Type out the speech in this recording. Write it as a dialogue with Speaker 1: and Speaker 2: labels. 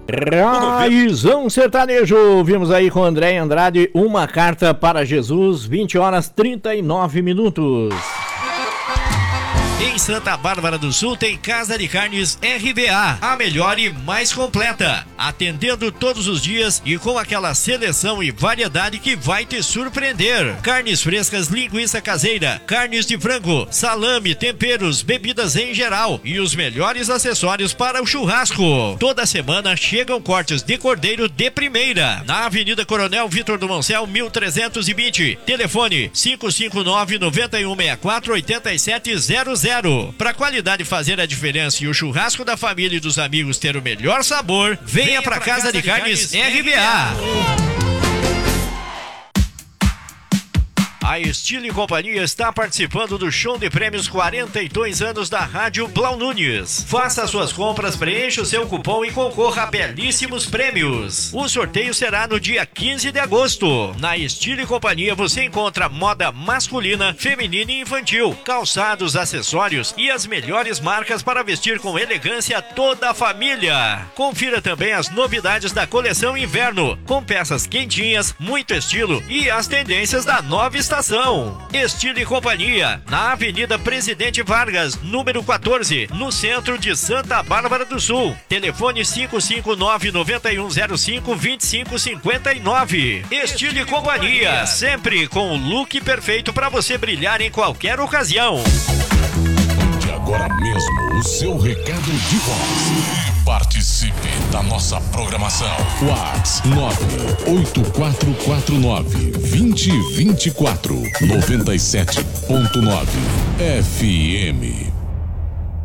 Speaker 1: Raizão Sertanejo, vimos aí com André Andrade, Uma Carta para Jesus, 20 horas 39 minutos.
Speaker 2: Em Santa Bárbara do Sul tem Casa de Carnes RBA, a melhor e mais completa, atendendo todos os dias e com aquela seleção e variedade que vai te surpreender. Carnes frescas, linguiça caseira, carnes de frango, salame, temperos, bebidas em geral e os melhores acessórios para o churrasco. Toda semana chegam cortes de cordeiro de primeira, na Avenida Coronel Vitor do Moncel, 1320. Telefone 559-9164-8700. Para a qualidade fazer a diferença e o churrasco da família e dos amigos ter o melhor sabor, venha para Casa de Carnes RBA. A Estilo e Companhia está participando do show de prêmios 42 anos da Rádio Blau Nunes. Faça suas compras, preencha o seu cupom e concorra a belíssimos prêmios. O sorteio será no dia 15 de agosto. Na Estilo e Companhia você encontra moda masculina, feminina e infantil, calçados, acessórios e as melhores marcas para vestir com elegância toda a família. Confira também as novidades da coleção inverno, com peças quentinhas, muito estilo e as tendências da nova estação. Estilo e Companhia, na Avenida Presidente Vargas, número 14, no centro de Santa Bárbara do Sul. Telefone 559-9105-2559. Estilo e Companhia, sempre com o look perfeito para você brilhar em qualquer ocasião.
Speaker 3: De agora mesmo o seu recado de voz. Participe da nossa programação. WhatsApp 98449-2024 97.9 FM.